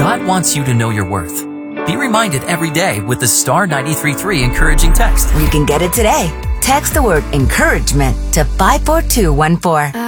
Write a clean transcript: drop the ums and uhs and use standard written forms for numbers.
God wants you to know your worth. Be reminded every day with the Star 93.3 encouraging text. You can get it today. Text the word encouragement to 54214.